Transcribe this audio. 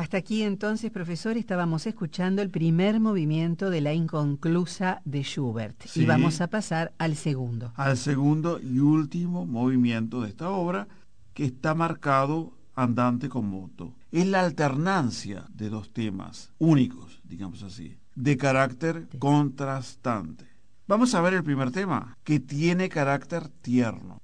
Hasta aquí entonces, profesor, estábamos escuchando el primer movimiento de la inconclusa de Schubert. Sí. Y vamos a pasar al segundo. Al segundo y último movimiento de esta obra, que está marcado andante con moto. Es la alternancia de dos temas únicos, digamos así, de carácter contrastante. Vamos a ver el primer tema, que tiene carácter tierno.